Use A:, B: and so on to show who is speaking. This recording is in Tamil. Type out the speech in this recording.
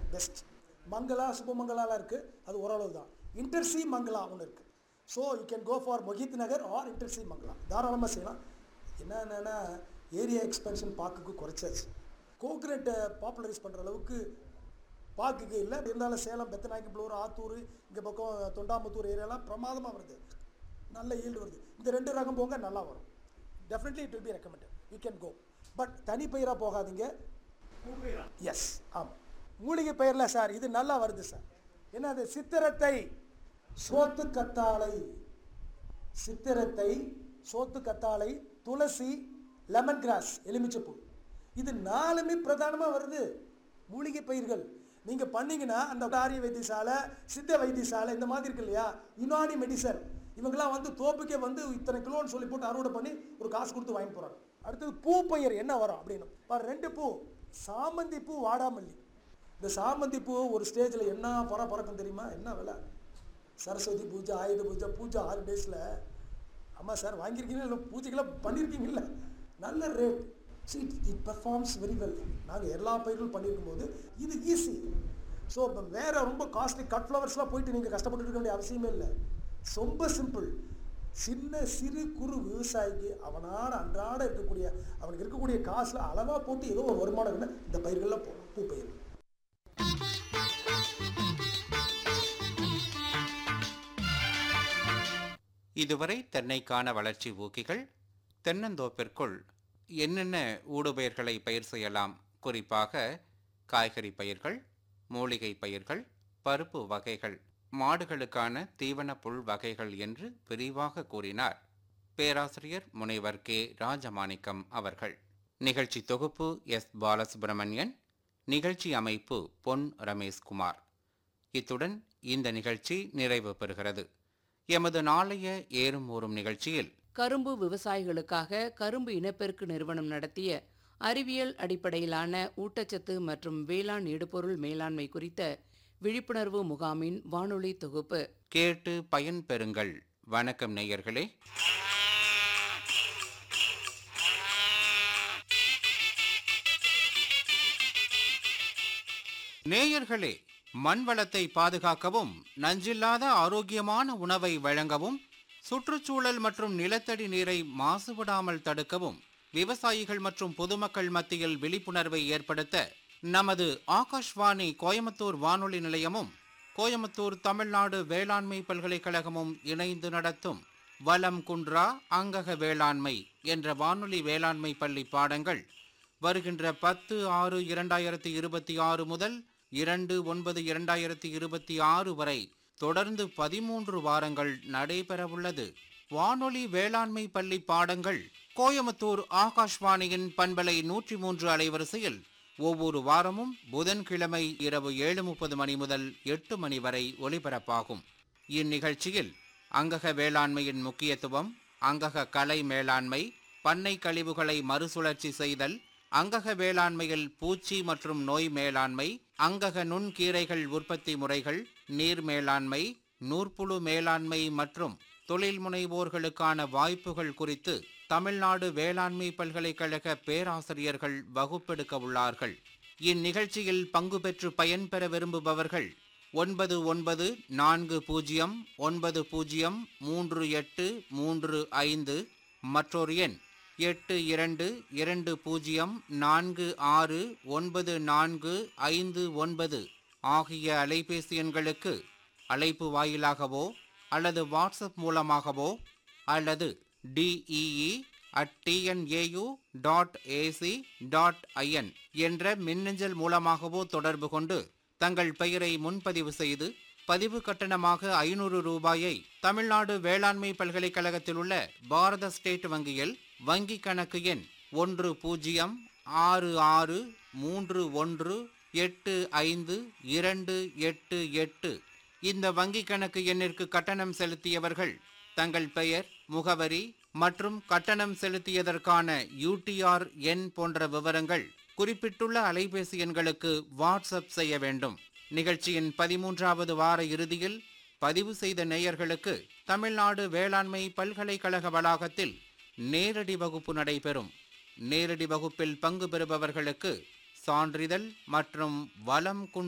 A: பெஸ்ட். மங்களா சுபமங்கலாலாம் இருக்குது, அது ஓரளவு தான். இன்டர்சி மங்களா ஒன்று இருக்குது. So you can go for Mohit Nagar R இன்டர்சி Mangala, தாராளமாக செய்யலாம். என்னென்னா ஏரியா எக்ஸ்பென்ஷன் பார்க்குக்கு குறைச்சாச்சு. கோகனட்டை பாப்புலரைஸ் பண்ணுற அளவுக்கு பார்க்குக்கு இல்லை. இருந்தாலும் சேலம், பெத்தநாயக்கம்பலூர், ஆத்தூர், இங்கே பக்கம் தொண்டாமுத்தூர் ஏரியாலாம் பிரமாதமாக வருது, நல்ல ஈல்டு வருது. இந்த 2 ரகம் போங்க, நல்லா வரும். Definitely it will be recommended, you can go. But தனி பயிராக போகாதீங்க. எஸ், ஆமாம், மூலிகை பயிரில் சார் இது நல்லா வருது சார். என்னது? சித்திரத்தை, சோத்து கத்தாழை, சித்திரத்தை, சோத்து கத்தாழை, துளசி, லெமன் கிராஸ், எலுமிச்சப்பூ, இது 4மே பிரதானமாக வருது மூலிகை பயிர்கள். நீங்கள் பண்ணிங்கன்னா அந்த ஆரிய வைத்தியசாலை, சித்த வைத்தியசாலை இந்த மாதிரி இருக்கு இல்லையா, யுனானி மெடிசன், இவங்கெல்லாம் வந்து தோப்புக்கே வந்து இத்தனை கிலோன்னு சொல்லி போட்டு அறுவடை பண்ணி ஒரு காசு கொடுத்து வாங்கி போகிறாங்க. அடுத்தது பூ பயிர் என்ன வரும் அப்படின்னு 2 பூ, சாமந்தி பூ, வாடாமல்லி. இந்த சாமந்தி பூ ஒரு ஸ்டேஜில் என்ன பறக்கும் தெரியுமா? என்ன விலை? சரஸ்வதி பூஜை, ஆயுத பூஜை, பூஜை 6 டேஸில். ஆமாம் சார், வாங்கியிருக்கீங்களா இல்லை? பூஜைக்கெல்லாம் பண்ணியிருக்கீங்கல்ல, நல்ல rate. It performs very well. நாங்கள் எல்லா பயிர்களும் பண்ணியிருக்கும் போது இது ஈஸி. ஸோ இப்போ வேறு ரொம்ப காஸ்ட்லி கட் ஃப்ளவர்ஸ்லாம் போயிட்டு நீங்கள் கஷ்டப்பட்டு இருக்க வேண்டிய அவசியமே இல்லை. ரொம்ப சிம்பிள். சிறு குறு விவசாயிக்கு அவனால அன்றாட இருக்கக்கூடிய, அவனுக்கு இருக்கக்கூடிய காசில் அளவாக போட்டு ஏதோ ஒரு வருமானம் என்ன இந்த பயிர்கள்லாம் போகும். பூ பயிர்.
B: இதுவரை தென்னைக்கான வளர்ச்சி ஊக்கிகள், தென்னந்தோப்பிற்குள் என்னென்ன ஊடுபயிர்களை பயிர் செய்யலாம், குறிப்பாக காய்கறி பயிர்கள், மூலிகை பயிர்கள், பருப்பு வகைகள், மாடுகளுக்கான தீவன புல் வகைகள் என்று விரிவாக கூறினார் பேராசிரியர் முனைவர் கே. ராஜமாணிக்கம் அவர்கள். நிகழ்ச்சி தொகுப்பு எஸ். பாலசுப்ரமணியன், நிகழ்ச்சி அமைப்பு பொன் ரமேஷ்குமார். இத்துடன் இந்த நிகழ்ச்சி நிறைவு பெறுகிறது. எமது நாளைய ஏறும் ஊறும் நிகழ்ச்சியில்
C: கரும்பு விவசாயிகளுக்காக கரும்பு இனப்பெருக்கு நிறுவனம் நடத்திய அறிவியல் அடிப்படையிலான ஊட்டச்சத்து மற்றும் வேளாண் இடுபொருள் மேலாண்மை குறித்த விழிப்புணர்வு முகாமின் வானொலி தொகுப்பு
B: கேட்டு பயன் பெறுங்கள். வணக்கம் நேயர்களே. நேயர்களே, மண் வளத்தை பாதுகாக்கவும், நஞ்சில்லாத ஆரோக்கியமான உணவை வழங்கவும், சுற்றுச்சூழல் மற்றும் நிலத்தடி நீரை மாசுபடாமல் தடுக்கவும் விவசாயிகள் மற்றும் பொதுமக்கள் மத்தியில் விழிப்புணர்வை ஏற்படுத்த நமது ஆகாஷ்வாணி கோயம்புத்தூர் வானொலி நிலையமும் கோயம்புத்தூர் தமிழ்நாடு வேளாண்மை பல்கலைக்கழகமும் இணைந்து நடத்தும் வலம் குன்றா அங்கக வேளாண்மை என்ற வானொலி வேளாண்மை பள்ளி பாடங்கள் வருகின்ற 10/6/2026 முதல் 2/9/2026 வரை தொடர்ந்து 13 வாரங்கள் நடைபெறவுள்ளது. வானொலி வேளாண்மை பள்ளி பாடங்கள் கோயம்புத்தூர் ஆகாஷ்வாணியின் பண்பலை 103 அலைவரிசையில் ஒவ்வொரு வாரமும் புதன்கிழமை இரவு 7:30 மணி முதல் 8 மணி வரை ஒலிபரப்பாகும். இந்நிகழ்ச்சியில் அங்கக வேளாண்மையின் முக்கியத்துவம், அங்கக கலை மேலாண்மை, பண்ணை கழிவுகளை மறுசுழற்சி செய்தல், அங்கக வேளாண்மையில் பூச்சி மற்றும் நோய் மேலாண்மை, அங்கக நுண்கீரைகள் உற்பத்தி முறைகள், நீர் மேலாண்மை, நூற்புழு மேலாண்மை மற்றும் தொழில் முனைவோர்களுக்கான வாய்ப்புகள் குறித்து தமிழ்நாடு வேளாண்மை பல்கலைக்கழக பேராசிரியர்கள் வகுப்பெடுக்க உள்ளார்கள். இந்நிகழ்ச்சியில் பங்கு பெற்று பயன்பெற விரும்புபவர்கள் 9990903835 மற்றொரு எண் 8220469459 ஆகிய அலைபேசி எண்களுக்கு அழைப்பு வாயிலாகவோ அல்லது வாட்ஸ்அப் மூலமாகவோ அல்லது dee@tnau.ac.in என்ற மின்னஞ்சல் மூலமாகவோ தொடர்பு கொண்டு தங்கள் பெயரை முன்பதிவு செய்து பதிவு கட்டணமாக 500 ரூபாயை தமிழ்நாடு வேளாண்மை பல்கலைக்கழகத்தில் உள்ள பாரத ஸ்டேட் வங்கியில் வங்கி கணக்கு எண் 106631852888 இந்த வங்கி கணக்கு எண்ணிற்கு கட்டணம் செலுத்தியவர்கள் தங்கள் பெயர், முகவரி மற்றும் கட்டணம் செலுத்தியதற்கான UTR எண் போன்ற விவரங்கள் குறிப்பிட்டுள்ள அலைபேசி எண்களுக்கு வாட்ஸ்அப் செய்ய வேண்டும். நிகழ்ச்சியின் 13வது வார இறுதியில் பதிவு செய்த நேயர்களுக்கு தமிழ்நாடு வேளாண்மை பல்கலைக்கழக வளாகத்தில் நேரடி வகுப்பு நடைபெறும். நேரடி வகுப்பில் பங்கு பெறுபவர்களுக்கு சான்றிதழ் மற்றும் வலம்